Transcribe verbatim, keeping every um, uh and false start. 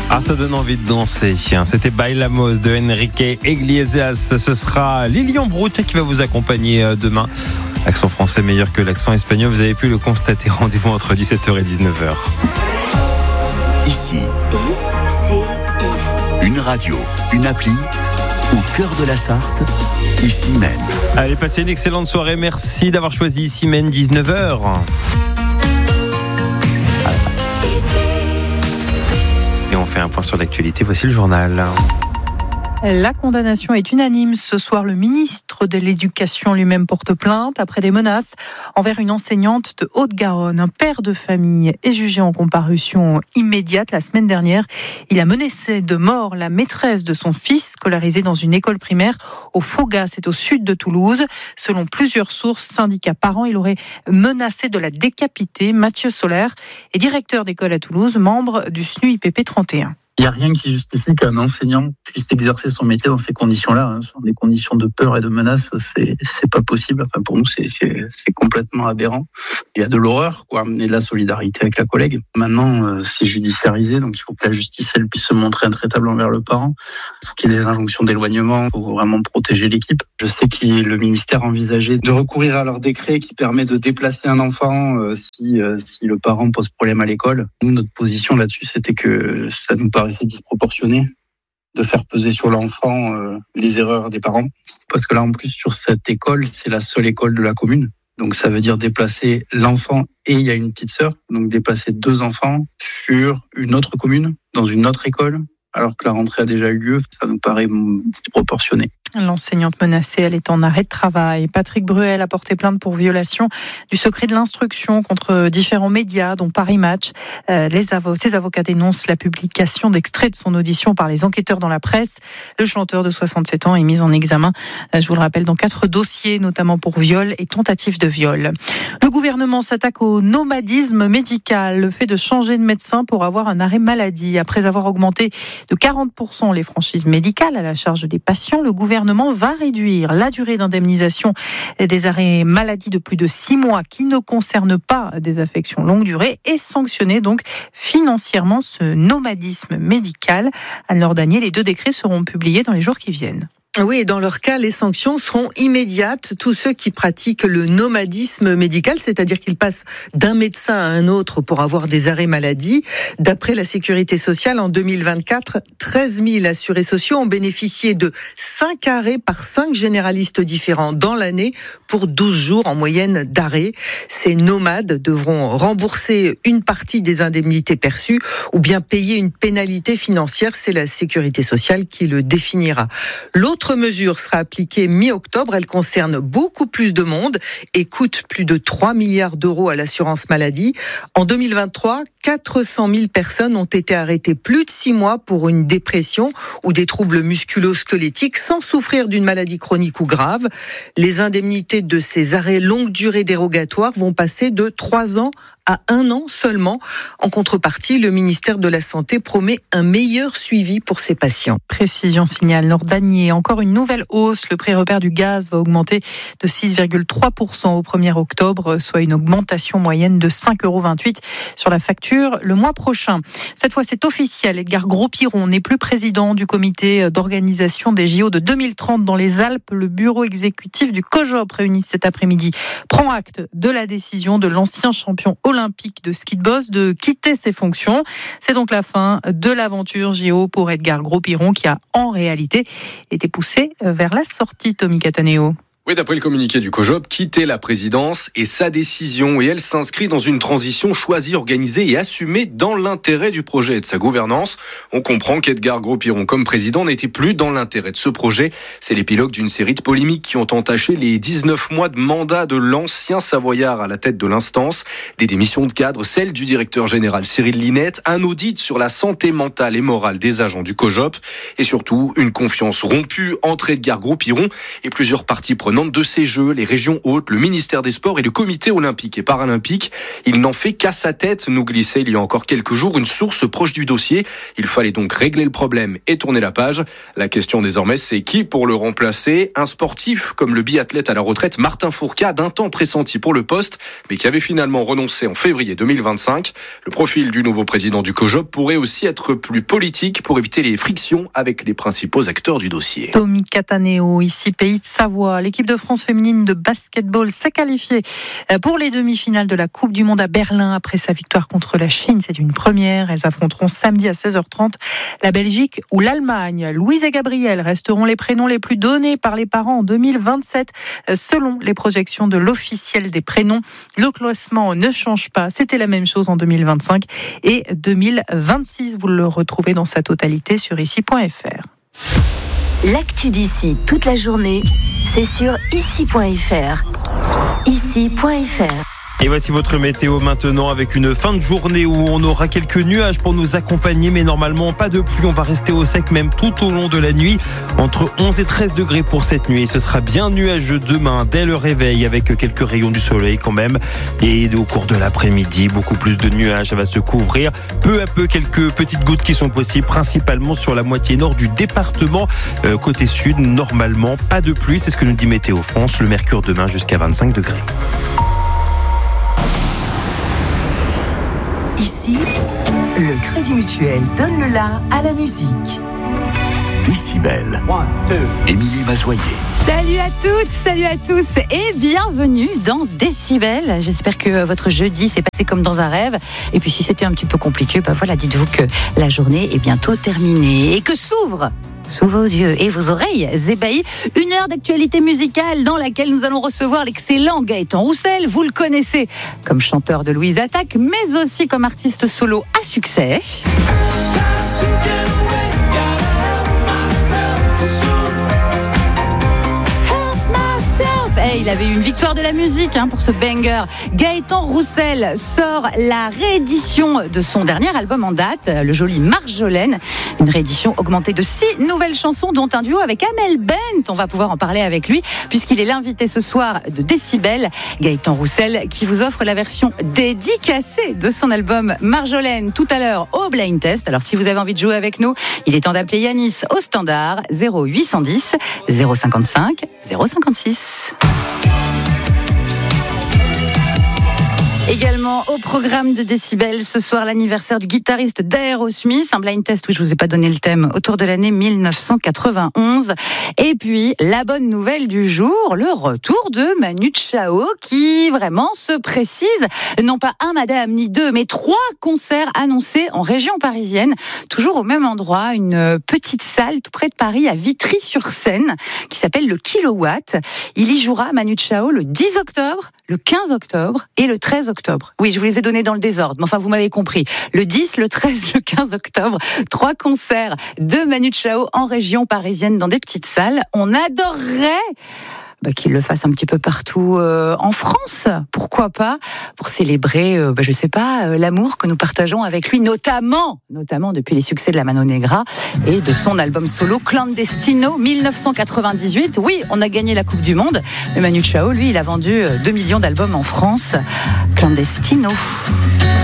Ah, ça donne envie de danser. C'était Bailamos de Enrique Iglesias. Ce sera Lilian Brout qui va vous accompagner demain. L'accent français meilleur que l'accent espagnol, vous avez pu le constater. Rendez-vous entre dix-sept heures et dix-neuf heures. Ici, une radio, une appli, au cœur de la Sarthe, ici même. Allez, passez une excellente soirée. Merci d'avoir choisi ici même, dix-neuf heures. Et on fait un point sur l'actualité. Voici le journal. La condamnation est unanime. Ce soir, le ministre de l'Éducation lui-même porte plainte après des menaces envers une enseignante de Haute-Garonne. Un père de famille est jugé en comparution immédiate la semaine dernière. Il a menacé de mort la maîtresse de son fils, scolarisé dans une école primaire au Faugas, c'est au sud de Toulouse. Selon plusieurs sources, syndicats parents, il aurait menacé de la décapiter. Mathieu Solaire est directeur d'école à Toulouse, membre du S N U I P P trente et un. Il n'y a rien qui justifie qu'un enseignant puisse exercer son métier dans ces conditions-là. Hein. Dans des conditions de peur et de menace, c'est, c'est pas possible. Enfin, pour nous, c'est, c'est, c'est complètement aberrant. Il y a de l'horreur, quoi, et de la solidarité avec la collègue. Maintenant, euh, c'est judiciarisé, donc il faut que la justice, elle, puisse se montrer intraitable envers le parent. Il faut qu'il y ait des injonctions d'éloignement pour vraiment protéger l'équipe. Je sais que le ministère envisageait de recourir à leur décret qui permet de déplacer un enfant euh, si, euh, si le parent pose problème à l'école. Nous, notre position là-dessus, c'était que ça nous paraît c'est disproportionné de faire peser sur l'enfant euh, les erreurs des parents. Parce que là, en plus, sur cette école, c'est la seule école de la commune. Donc, ça veut dire déplacer l'enfant et il y a une petite sœur. Donc, déplacer deux enfants sur une autre commune, dans une autre école, alors que la rentrée a déjà eu lieu. Ça nous paraît disproportionné. L'enseignante menacée, elle est en arrêt de travail. Patrick Bruel a porté plainte pour violation du secret de l'instruction contre différents médias, dont Paris Match. Euh, les avo- ses avocats dénoncent la publication d'extraits de son audition par les enquêteurs dans la presse. Le chanteur de soixante-sept ans est mis en examen, euh, je vous le rappelle, dans quatre dossiers, notamment pour viol et tentative de viol. Le gouvernement s'attaque au nomadisme médical, le fait de changer de médecin pour avoir un arrêt maladie. Après avoir augmenté de quarante pour cent les franchises médicales à la charge des patients, le gouvernement Le gouvernement va réduire la durée d'indemnisation des arrêts maladie de plus de six mois qui ne concernent pas des affections longue durée et sanctionner donc financièrement ce nomadisme médical. Anne-Laure Danier, les deux décrets seront publiés dans les jours qui viennent. Oui, et dans leur cas, les sanctions seront immédiates. Tous ceux qui pratiquent le nomadisme médical, c'est-à-dire qu'ils passent d'un médecin à un autre pour avoir des arrêts maladie. D'après la Sécurité sociale, en deux mille vingt-quatre, treize mille assurés sociaux ont bénéficié de cinq arrêts par cinq généralistes différents dans l'année pour douze jours en moyenne d'arrêt. Ces nomades devront rembourser une partie des indemnités perçues ou bien payer une pénalité financière. C'est la Sécurité sociale qui le définira. L'autre L'autre mesure sera appliquée mi-octobre. Elle concerne beaucoup plus de monde et coûte plus de trois milliards d'euros à l'assurance maladie. En deux mille vingt-trois, quatre cent mille personnes ont été arrêtées plus de six mois pour une dépression ou des troubles musculo-squelettiques sans souffrir d'une maladie chronique ou grave. Les indemnités de ces arrêts longue durée dérogatoires vont passer de trois ans à un an seulement. En contrepartie, le ministère de la Santé promet un meilleur suivi pour ces patients. Précision signale Anne-Laure Danier. Encore une nouvelle hausse. Le prix repère du gaz va augmenter de six virgule trois pour cent au premier octobre, soit une augmentation moyenne de cinq virgule vingt-huit euros sur la facture le mois prochain. Cette fois, c'est officiel. Edgar Gros-Piron n'est plus président du comité d'organisation des J O de deux mille trente dans les Alpes. Le bureau exécutif du COJOP réuni cet après-midi prend acte de la décision de l'ancien champion olympique de ski de boss de quitter ses fonctions. C'est donc la fin de l'aventure J O pour Edgar Gros-Piron qui a en réalité été poussé vers la sortie. Tommy Cataneo. Oui, d'après le communiqué du COJOP, quitter la présidence est sa décision et elle s'inscrit dans une transition choisie, organisée et assumée dans l'intérêt du projet et de sa gouvernance. On comprend qu'Edgar Gros-Piron, comme président, n'était plus dans l'intérêt de ce projet. C'est l'épilogue d'une série de polémiques qui ont entaché les dix-neuf mois de mandat de l'ancien Savoyard à la tête de l'instance. Des démissions de cadre, celle du directeur général Cyril Linette, un audit sur la santé mentale et morale des agents du COJOP et surtout une confiance rompue entre Edgar Gros-Piron et plusieurs parties prenantes prenantes de ces Jeux, les régions hautes, le ministère des Sports et le comité olympique et paralympique. Il n'en fait qu'à sa tête, nous glissait il y a encore quelques jours une source proche du dossier. Il fallait donc régler le problème et tourner la page. La question désormais, c'est qui pour le remplacer ? Un sportif comme le biathlète à la retraite Martin Fourcade, d'un temps pressenti pour le poste, mais qui avait finalement renoncé en février deux mille vingt-cinq. Le profil du nouveau président du COJOP pourrait aussi être plus politique pour éviter les frictions avec les principaux acteurs du dossier. Tommy Cataneo, ici Pays de Savoie. L'équipe de France féminine de basketball s'est qualifiée pour les demi-finales de la Coupe du Monde à Berlin après sa victoire contre la Chine. C'est une première. Elles affronteront samedi à seize heures trente la Belgique ou l'Allemagne. Louise et Gabriel resteront les prénoms les plus donnés par les parents en deux mille vingt-sept selon les projections de l'officiel des prénoms. Le classement ne change pas. C'était la même chose en deux mille vingt-cinq et deux mille vingt-six. Vous le retrouvez dans sa totalité sur ici point f r. L'actu d'ici toute la journée, c'est sur ici point f r. ici point f r. Et voici votre météo maintenant avec une fin de journée où on aura quelques nuages pour nous accompagner, mais normalement pas de pluie. On va rester au sec même tout au long de la nuit, entre onze et treize degrés pour cette nuit. Ce sera bien nuageux demain dès le réveil avec quelques rayons du soleil quand même. Et au cours de l'après-midi, beaucoup plus de nuages, ça va se couvrir. Peu à peu, quelques petites gouttes qui sont possibles, principalement sur la moitié nord du département. Euh, côté sud, normalement pas de pluie. C'est ce que nous dit Météo France. Le mercure demain jusqu'à vingt-cinq degrés. Ici, le Crédit Mutuel donne le la à la musique. Décibel. Émilie Mazoyer. Salut à toutes, salut à tous et bienvenue dans Décibel. J'espère que votre jeudi s'est passé comme dans un rêve. Et puis si c'était un petit peu compliqué, bah voilà, dites-vous que la journée est bientôt terminée et que s'ouvre sous vos yeux et vos oreilles ébahies, une heure d'actualité musicale dans laquelle nous allons recevoir l'excellent Gaëtan Roussel. Vous le connaissez comme chanteur de Louise Attaque, mais aussi comme artiste solo à succès. Hey, il avait eu une victoire de la musique hein, pour ce banger. Gaëtan Roussel sort la réédition de son dernier album en date, le joli Marjolaine. Une réédition augmentée de six nouvelles chansons, dont un duo avec Amel Bent. On va pouvoir en parler avec lui, puisqu'il est l'invité ce soir de Décibel. Gaëtan Roussel qui vous offre la version dédicacée de son album Marjolaine tout à l'heure au Blind Test. Alors si vous avez envie de jouer avec nous, il est temps d'appeler Yanis au standard zéro huit cent dix zéro cinquante-cinq zéro cinquante-six. Également au programme de Décibel, ce soir l'anniversaire du guitariste d'Aerosmith, un blind test, oui je vous ai pas donné le thème, autour de l'année dix-neuf cent quatre-vingt-onze. Et puis la bonne nouvelle du jour, le retour de Manu Chao qui vraiment se précise, non pas un madame ni deux, mais trois concerts annoncés en région parisienne, toujours au même endroit, une petite salle tout près de Paris à Vitry-sur-Seine qui s'appelle le Kilowatt. Il y jouera Manu Chao le dix octobre, le quinze octobre et le treize octobre. Oui, je vous les ai donnés dans le désordre, mais enfin vous m'avez compris. Le dix, le treize, le quinze octobre, trois concerts de Manu Chao en région parisienne dans des petites salles. On adorerait bah, qu'il le fasse un petit peu partout euh, en France, pourquoi pas, pour célébrer, euh, bah, je sais pas, euh, l'amour que nous partageons avec lui, notamment, notamment depuis les succès de la Mano Negra et de son album solo Clandestino dix-neuf cent quatre-vingt-dix-huit. Oui, on a gagné la Coupe du Monde, mais Manu Chao, lui, il a vendu deux millions d'albums en France. Clandestino.